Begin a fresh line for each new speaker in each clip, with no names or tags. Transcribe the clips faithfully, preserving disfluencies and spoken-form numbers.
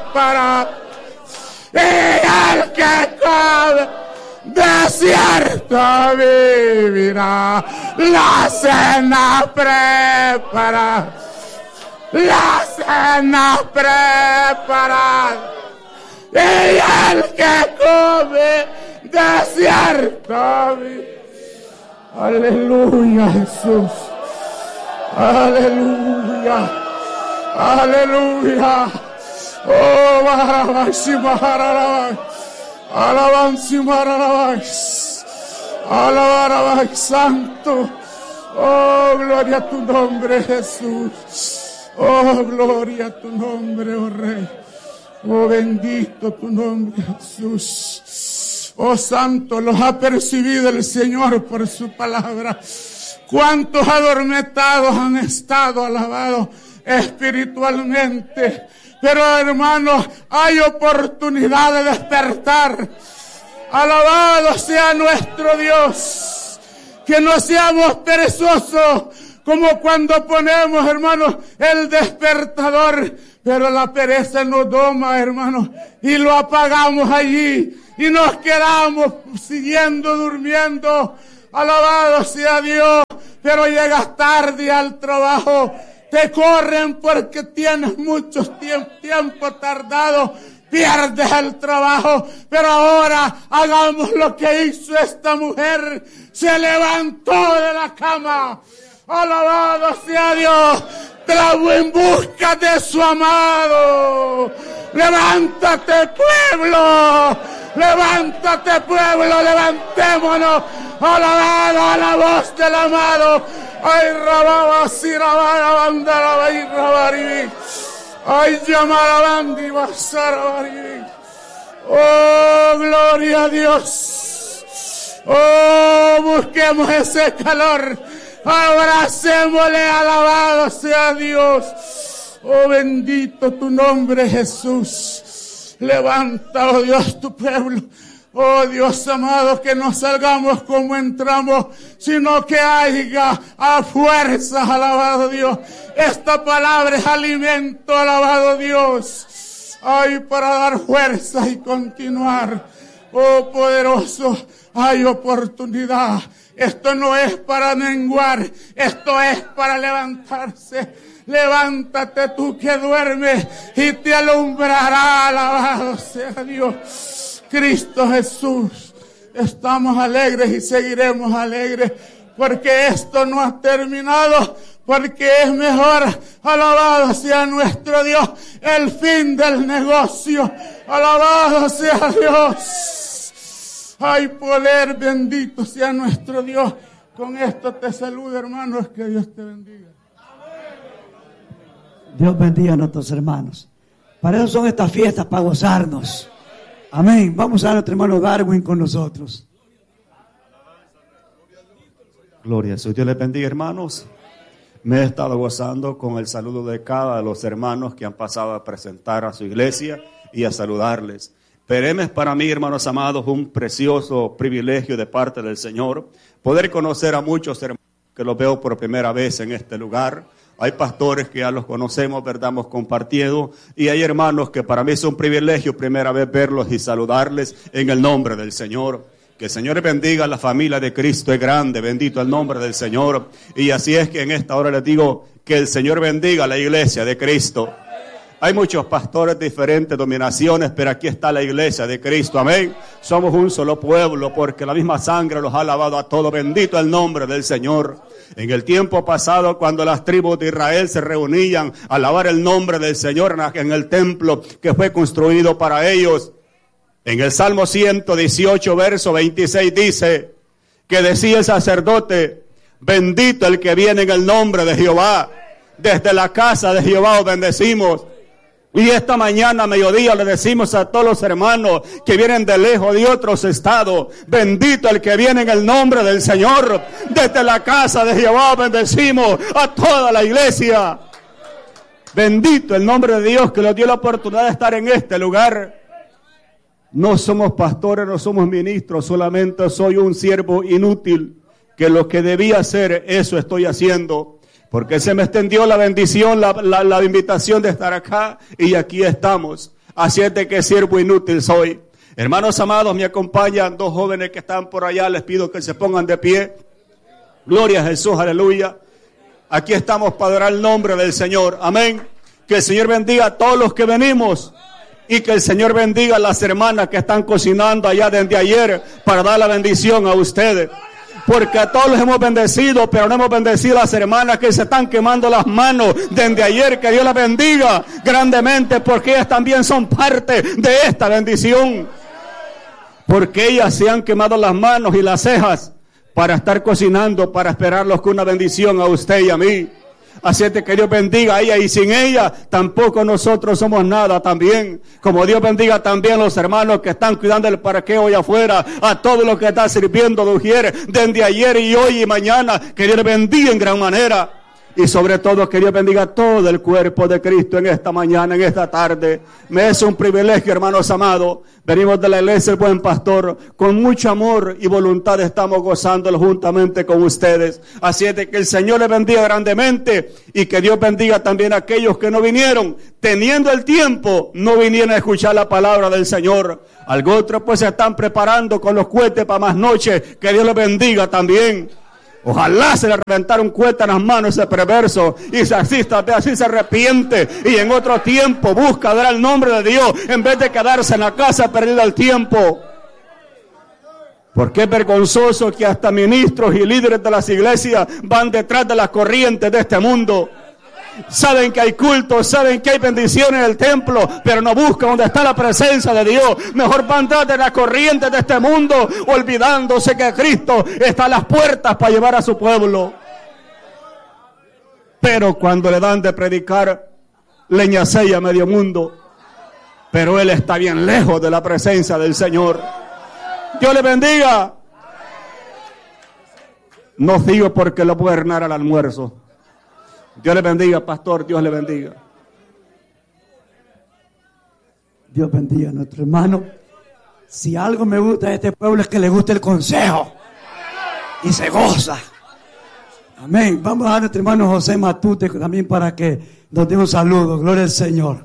prepara. Y el que come de cierto vivirá. La cena prepara. La cena prepara. Y el que come de cierto vivirá. Aleluya, Jesús. Aleluya. Aleluya. Oh, Barabashi, Barabashi. Alabanza, Barabashi. Alabanza, Santo. Oh, gloria a tu nombre, Jesús. Oh, gloria a tu nombre, oh Rey. Oh, bendito tu nombre, Jesús. Oh, Santo, los ha percibido el Señor por su palabra. Cuántos adormetados han estado alabados espiritualmente. Pero, hermanos, hay oportunidad de despertar. Alabado sea nuestro Dios. Que no seamos perezosos como cuando ponemos, hermanos, el despertador. Pero la pereza nos doma, hermanos, y lo apagamos allí. Y nos quedamos siguiendo durmiendo. Alabado sea Dios. Pero llegas tarde al trabajo. Te corren porque tienes mucho tiempo, tiempo tardado. Pierdes el trabajo. Pero ahora hagamos lo que hizo esta mujer. Se levantó de la cama. Alabado sea Dios. Trajo en busca de su amado. Levántate, pueblo. Levántate, pueblo. Levantémonos. Alabado a la voz del amado. Ay, rababa, sirabara, bandara, y rabaribi. Ay, llamara, bandi, basara, baribi. Oh, gloria a Dios. Oh, busquemos ese calor. Abracémosle, alabado sea Dios. Oh, bendito tu nombre, Jesús. Levanta, oh Dios, tu pueblo. Oh Dios amado, que no salgamos como entramos, sino que haya a fuerzas, alabado Dios. Esta palabra es alimento, alabado Dios. Ay, para dar fuerzas y continuar. Oh poderoso, hay oportunidad. Esto no es para menguar, esto es para levantarse. Levántate tú que duermes y te alumbrará, alabado sea Dios. Cristo Jesús, estamos alegres y seguiremos alegres porque esto no ha terminado, porque es mejor, alabado sea nuestro Dios, el fin del negocio, alabado sea Dios. Hay poder, bendito sea nuestro Dios. Con esto te saludo, hermanos, que Dios te bendiga.
Dios bendiga a nuestros hermanos. Para eso son estas fiestas, para gozarnos. Amén. Vamos a nuestro hermano Darwin con nosotros.
Gloria a Dios. Dios les bendiga, hermanos. Me he estado gozando con el saludo de cada de los hermanos que han pasado a presentar a su iglesia y a saludarles. Pero es para mí, hermanos amados, un precioso privilegio de parte del Señor poder conocer a muchos hermanos que los veo por primera vez en este lugar. Hay pastores que ya los conocemos, ¿verdad? Hemos compartido. Y hay hermanos que para mí es un privilegio primera vez verlos y saludarles en el nombre del Señor. Que el Señor bendiga a la familia de Cristo, es grande, bendito el nombre del Señor. Y así es que en esta hora les digo que el Señor bendiga a la iglesia de Cristo. Hay muchos pastores de diferentes dominaciones, pero aquí está la iglesia de Cristo, amén. Somos un solo pueblo porque la misma sangre los ha lavado a todos, bendito el nombre del Señor. En el tiempo pasado, cuando las tribus de Israel se reunían a alabar el nombre del Señor en el templo que fue construido para ellos, en el Salmo ciento dieciocho, verso veintiséis dice que decía el sacerdote: bendito el que viene en el nombre de Jehová. Desde la casa de Jehová os bendecimos. Y esta mañana, a mediodía, le decimos a todos los hermanos que vienen de lejos, de otros estados: bendito el que viene en el nombre del Señor. Desde la casa de Jehová bendecimos a toda la iglesia. Bendito el nombre de Dios que nos dio la oportunidad de estar en este lugar. No somos pastores, no somos ministros, solamente soy un siervo inútil, que lo que debía hacer, eso estoy haciendo. Porque se me extendió la bendición, la, la, la invitación de estar acá, y aquí estamos. Así es de que siervo inútil soy. Hermanos amados, me acompañan dos jóvenes que están por allá. Les pido que se pongan de pie. Gloria a Jesús, aleluya. Aquí estamos para adorar el nombre del Señor. Amén. Que el Señor bendiga a todos los que venimos. Y que el Señor bendiga a las hermanas que están cocinando allá desde ayer para dar la bendición a ustedes. Porque a todos los hemos bendecido, pero no hemos bendecido a las hermanas que se están quemando las manos desde ayer. Que Dios las bendiga grandemente, porque ellas también son parte de esta bendición. Porque ellas se han quemado las manos y las cejas para estar cocinando, para esperarlos con una bendición a usted y a mí. Así es que Dios bendiga a ella, y sin ella tampoco nosotros somos nada también. Como Dios bendiga también a los hermanos que están cuidando el parqueo allá afuera, a todos los que están sirviendo de ujier desde ayer y hoy y mañana. Que Dios bendiga en gran manera. Y sobre todo que Dios bendiga todo el cuerpo de Cristo en esta mañana, en esta tarde. Me es un privilegio, hermanos amados. Venimos de la iglesia El Buen Pastor. Con mucho amor y voluntad estamos gozándolo juntamente con ustedes. Así es de que el Señor les bendiga grandemente. Y que Dios bendiga también a aquellos que no vinieron. Teniendo el tiempo, no vinieron a escuchar la palabra del Señor. Algunos otros pues se están preparando con los cohetes para más noche. Que Dios les bendiga también. Ojalá se le reventara un cohete en las manos ese perverso y se asista, así se arrepiente y en otro tiempo busca dar el nombre de Dios en vez de quedarse en la casa perdiendo el tiempo. Porque es vergonzoso que hasta ministros y líderes de las iglesias van detrás de las corrientes de este mundo. Saben que hay cultos, saben que hay bendiciones en el templo, pero no buscan donde está la presencia de Dios. Mejor van detrás de las corrientes de este mundo, olvidándose que Cristo está a las puertas para llevar a su pueblo. Pero cuando le dan de predicar, leña sella a medio mundo. Pero Él está bien lejos de la presencia del Señor. Dios le bendiga. No sigo porque lo puedo hernar al almuerzo. Dios le bendiga, pastor, Dios le bendiga.
Dios bendiga a nuestro hermano. Si algo me gusta de este pueblo es que le guste el consejo y se goza. Amén. Vamos a dar a nuestro hermano José Matute también para que nos dé un saludo. Gloria al Señor.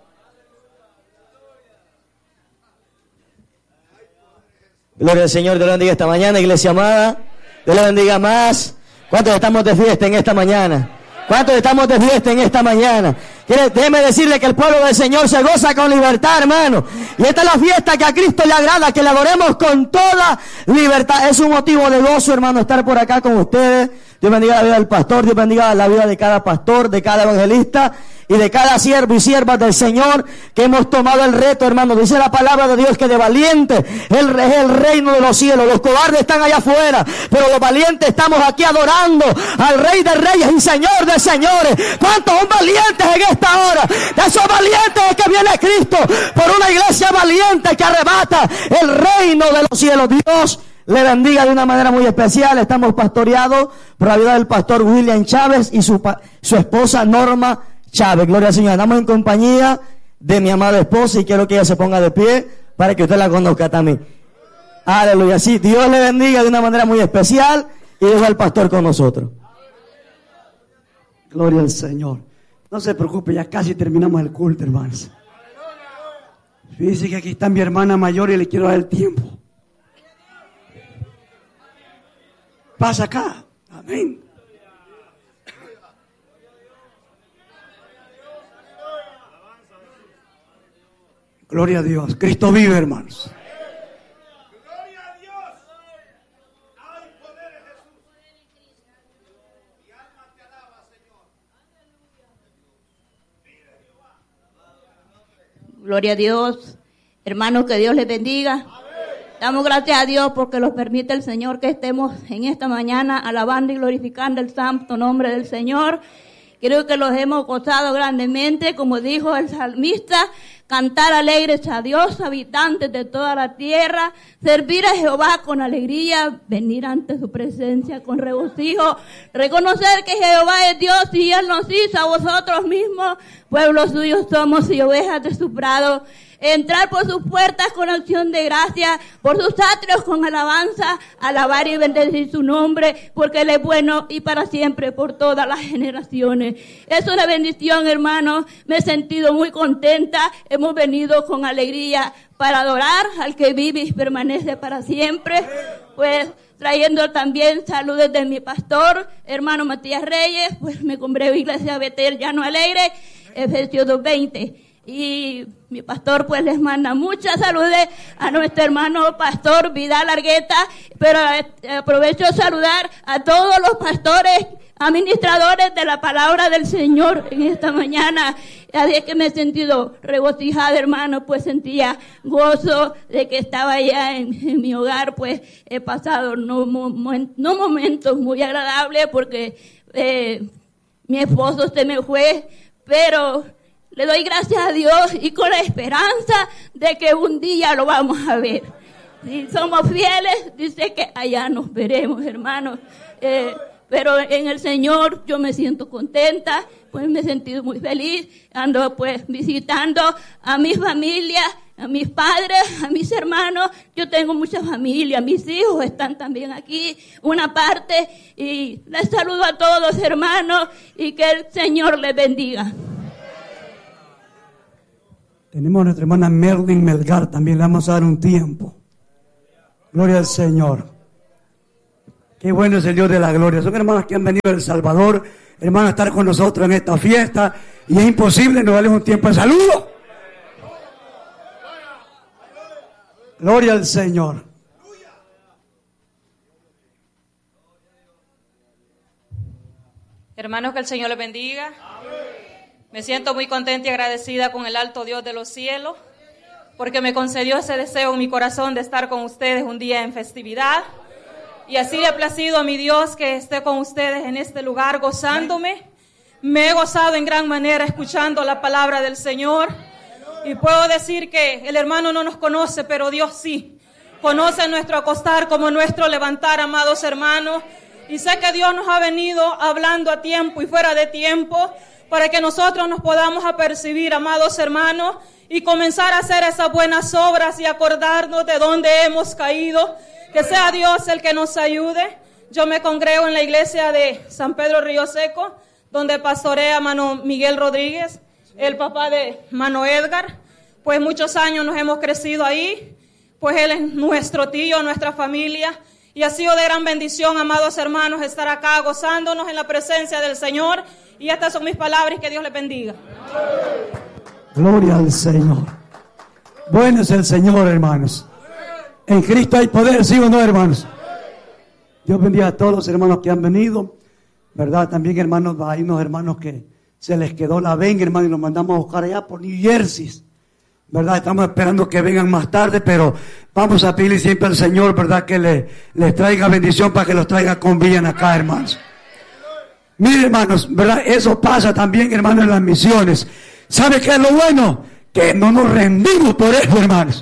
Gloria al Señor, Dios le bendiga esta mañana, iglesia amada. Dios le bendiga más. ¿Cuántos estamos de fiesta en esta mañana? ¿Cuántos estamos de fiesta en esta mañana? Déjeme decirle que el pueblo del Señor se goza con libertad, hermano. Y esta es la fiesta que a Cristo le agrada, que le adoremos con toda libertad. Es un motivo de gozo, hermano, estar por acá con ustedes. Dios bendiga la vida del pastor, Dios bendiga la vida de cada pastor, de cada evangelista y de cada siervo y sierva del Señor que hemos tomado el reto, hermano. Dice la palabra de Dios que de valiente Él es el reino de los cielos. Los cobardes están allá afuera, pero los valientes estamos aquí adorando al Rey de Reyes y Señor de Señores. ¿Cuántos son valientes en esta hora? De esos valientes es que viene Cristo por una iglesia valiente que arrebata el reino de los cielos. Dios le bendiga de una manera muy especial. Estamos pastoreados por la vida del pastor William Chávez y su, su esposa Norma Chávez. Gloria al Señor. Estamos en compañía de mi amada esposa y quiero que ella se ponga de pie para que usted la conozca también. Aleluya. Sí, Dios le bendiga de una manera muy especial y deja al pastor con nosotros.
Gloria al Señor. No se preocupe, ya casi terminamos el culto, hermanos. Fíjense que aquí está mi hermana mayor y le quiero dar el tiempo. Pasa acá. Amén. Gloria a Dios. Cristo vive, hermanos.
Gloria a Dios. Hay poder en Jesús. Mi alma te alaba, Señor.
Gloria a Dios. Hermanos, que Dios les bendiga. Damos gracias a Dios porque nos permite el Señor que estemos en esta mañana alabando y glorificando el santo nombre del Señor. Creo que los hemos gozado grandemente, como dijo el salmista, cantar alegres a Dios, habitantes de toda la tierra, servir a Jehová con alegría, venir ante su presencia con regocijo, reconocer que Jehová es Dios y Él nos hizo a vosotros mismos, pueblos suyos somos y ovejas de su prado. Entrar por sus puertas con acción de gracia, por sus atrios con alabanza, alabar y bendecir su nombre, porque Él es bueno y para siempre por todas las generaciones. Es una bendición, hermano. Me he sentido muy contenta. hemos venido con alegría para adorar al que vive y permanece para siempre. Pues trayendo también saludos de mi pastor, hermano Matías Reyes, pues me compré Iglesia Betel Llano Alegre, Efesios dos veinte. Y mi pastor pues les manda muchas saludos a nuestro hermano pastor Vidal Argueta, pero aprovecho a saludar a todos los pastores, administradores de la palabra del Señor en esta mañana. Así que me he sentido regocijada, hermano, pues sentía gozo de que estaba allá en, en mi hogar, pues he pasado no, mo, no momentos muy agradables porque eh, mi esposo se me fue, pero le doy gracias a Dios y con la esperanza de que un día lo vamos a ver. Si somos fieles, dice que allá nos veremos, hermanos. Eh, pero en el Señor yo me siento contenta, pues me he sentido muy feliz. Ando pues visitando a mi familia, a mis padres, a mis hermanos. Yo tengo mucha familia, mis hijos están también aquí, una parte. Y les saludo a todos, hermanos, y que el Señor les bendiga.
Tenemos a nuestra hermana Merlin Melgar, también le vamos a dar un tiempo. Gloria al Señor. Qué bueno es el Dios de la gloria. Son hermanos que han venido de El Salvador, hermanos, a estar con nosotros en esta fiesta. Y es imposible no darles un tiempo de saludo. Gloria al Señor.
Hermanos, que el Señor les bendiga. Me siento muy contenta y agradecida con el alto Dios de los cielos, porque me concedió ese deseo en mi corazón de estar con ustedes un día en festividad. Y así le ha placido a mi Dios que esté con ustedes en este lugar gozándome. Me he gozado en gran manera escuchando la palabra del Señor. Y puedo decir que el hermano no nos conoce, pero Dios sí. Conoce nuestro acostar como nuestro levantar, amados hermanos. Y sé que Dios nos ha venido hablando a tiempo y fuera de tiempo, para que nosotros nos podamos apercibir, amados hermanos, y comenzar a hacer esas buenas obras y acordarnos de dónde hemos caído. Que sea Dios el que nos ayude. Yo me congrego en la iglesia de San Pedro Río Seco, donde pastorea Mano Miguel Rodríguez, el papá de Mano Edgar. Pues muchos años nos hemos crecido ahí, pues él es nuestro tío, nuestra familia. Y ha sido de gran bendición, amados hermanos, estar acá gozándonos en la presencia del Señor. Y estas son mis palabras y que Dios les bendiga.
Gloria al Señor. Bueno es el Señor, hermanos. En Cristo hay poder, ¿sí o no, hermanos? Dios bendiga a todos los hermanos que han venido, ¿verdad? También, hermanos, hay unos hermanos que se les quedó la venga, hermanos, y los mandamos a buscar allá por New Jersey, ¿verdad? Estamos esperando que vengan más tarde, pero vamos a pedirle siempre al Señor, ¿verdad? Que le, les traiga bendición para que los traiga con bien acá, hermanos. Miren, hermanos, ¿verdad? Eso pasa también, hermanos, en las misiones. ¿Sabe qué es lo bueno? Que no nos rendimos por eso, hermanos.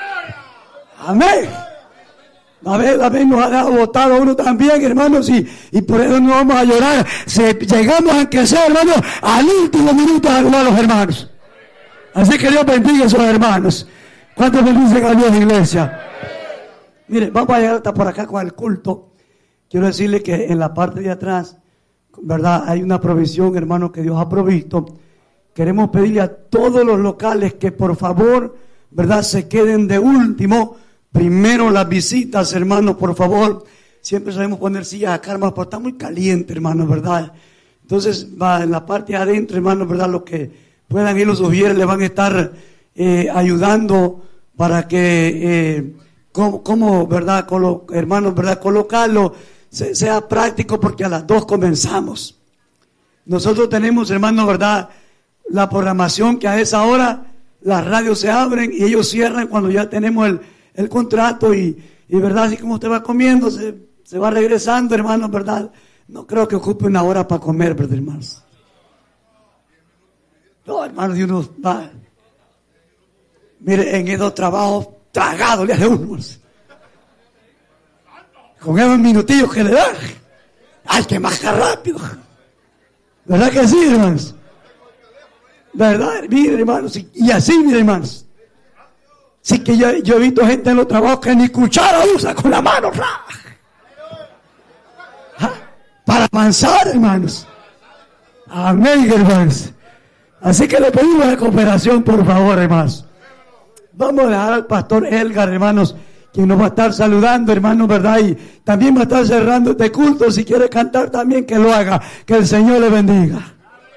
Amén. A ver, a ver, nos ha dado botado a uno también, hermanos, y, y por eso no vamos a llorar. Si llegamos a que sea, hermanos, al último minuto a saludar a los hermanos. Así que Dios bendiga a esos hermanos. ¿Cuántos bendicen a Dios, iglesia? Mire, vamos a llegar hasta por acá con el culto. Quiero decirle que en la parte de atrás, ¿verdad? Hay una provisión, hermanos, que Dios ha provisto. Queremos pedirle a todos los locales que por favor, ¿verdad?, se queden de último. Primero las visitas, hermanos, por favor. Siempre sabemos poner sillas acá, hermanos, pero está muy caliente, hermanos, ¿verdad? Entonces, va en la parte de adentro, hermanos, ¿verdad? Los que puedan ir los sugieres le van a estar eh, ayudando para que, eh, como, como, ¿verdad?, Colo, hermanos, ¿verdad?, colocarlo se, sea práctico, porque a las dos comenzamos. Nosotros tenemos, hermanos, ¿verdad?, la programación que a esa hora las radios se abren y ellos cierran cuando ya tenemos el, el contrato y, y, ¿verdad?, así como usted va comiendo, se, se va regresando, hermanos, ¿verdad? No creo que ocupe una hora para comer, ¿verdad, hermanos? No, hermanos, y uno va, mire, en esos trabajos tragados le hace uno. Con esos minutillos que le dan, ¡ay, que más rápido! ¿Verdad que sí, hermanos? ¿Verdad? Mire, hermanos, y así, mire, hermanos. Sí, que yo, yo he visto gente en los trabajos que ni cuchara usa con la mano. ¿Ah? Para avanzar, hermanos. Amén, hermanos. Así que le pedimos la cooperación, por favor, hermanos. Vamos a dejar al pastor Edgar, hermanos, quien nos va a estar saludando, hermanos, ¿verdad? Y también va a estar cerrando este culto. Si quiere cantar también, que lo haga. Que el Señor le bendiga.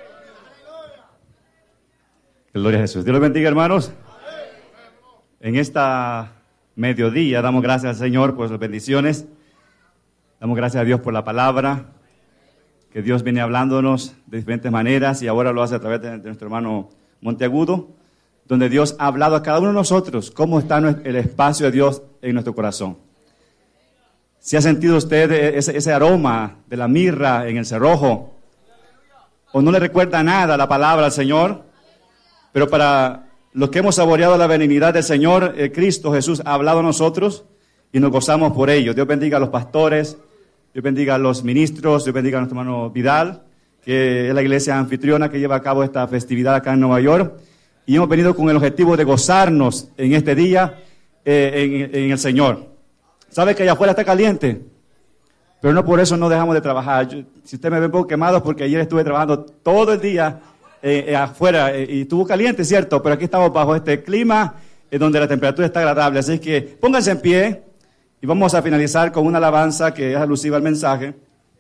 Gloria a Jesús. Dios les bendiga, hermanos. En esta mediodía damos gracias al Señor por sus bendiciones. Damos gracias a Dios por la palabra, que Dios viene hablándonos de diferentes maneras y ahora lo hace a través de, de nuestro hermano Monteagudo, donde Dios ha hablado a cada uno de nosotros cómo está el espacio de Dios en nuestro corazón. Si ha sentido usted ese, ese aroma de la mirra en el cerrojo, o no le recuerda nada la palabra al Señor, pero para los que hemos saboreado la benignidad del Señor, eh, Cristo Jesús ha hablado a nosotros y nos gozamos por ello. Dios bendiga a los pastores, Dios bendiga a los ministros, Dios bendiga a nuestro hermano Vidal, que es la iglesia anfitriona que lleva a cabo esta festividad acá en Nueva York. Y hemos venido con el objetivo de gozarnos en este día eh, en, en el Señor. ¿Sabe que allá afuera está caliente? Pero no por eso no dejamos de trabajar. Yo, si usted me ve un poco quemado es porque ayer estuve trabajando todo el día eh, eh, afuera eh, y estuvo caliente, ¿cierto? Pero aquí estamos bajo este clima eh, donde la temperatura está agradable. Así que pónganse en pie y vamos a finalizar con una alabanza que es alusiva al mensaje.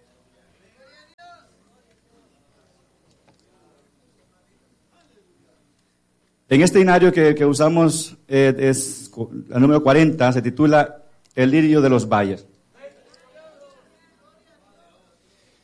En este himnario que, que usamos, eh, es el número cuarenta, se titula El lirio de los valles.